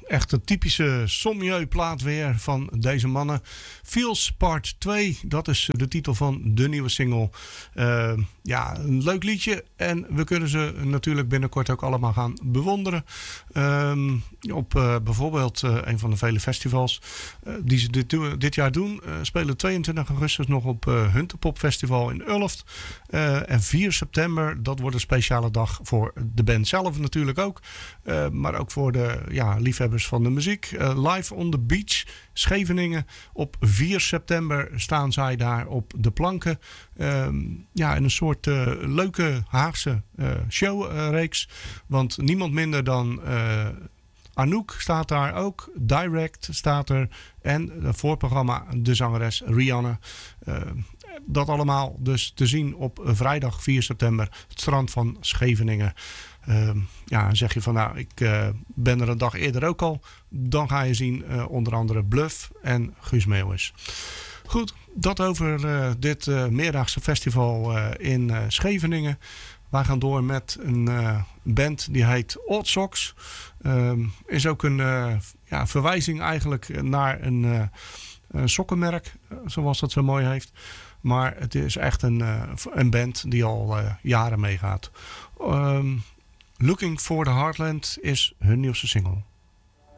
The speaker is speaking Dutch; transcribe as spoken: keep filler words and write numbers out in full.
echt een typische Sommieu-plaat weer van deze mannen. Feels Part twee, dat is de titel van de nieuwe single. Uh, ja, een leuk liedje. En we kunnen ze natuurlijk binnenkort ook allemaal gaan bewonderen. Um, op uh, bijvoorbeeld uh, een van de vele festivals uh, die ze dit, dit jaar doen. Uh, spelen tweeëntwintig augustus nog op uh, Hunterpop Festival in Ulft. Uh, en vier september, dat wordt een speciale dag voor de band zelf natuurlijk ook. Uh, maar ook voor de ja, liefhebbers van de muziek. Uh, live on the Beach, Scheveningen. Op vier september staan zij daar op de planken. Uh, ja, in een soort uh, leuke Haagse uh, showreeks. Want niemand minder dan uh, Anouk staat daar ook. Direct staat er. En het voorprogramma de zangeres Rihanna. Uh, dat allemaal dus te zien op vrijdag vier september. Het strand van Scheveningen. Uh, ja, en zeg je van nou, ik uh, ben er een dag eerder ook al. Dan ga je zien uh, onder andere Bluff en Guus Meeuwis. Goed, dat over uh, dit uh, meerdaagse festival uh, in uh, Scheveningen. Wij gaan door met een uh, band die heet Odd Socks. Uh, is ook een uh, ja, verwijzing eigenlijk naar een, uh, een sokkenmerk, uh, zoals dat zo mooi heeft. Maar het is echt een, uh, een band die al uh, jaren meegaat. Um, Looking for the Heartland is hun nieuwste single.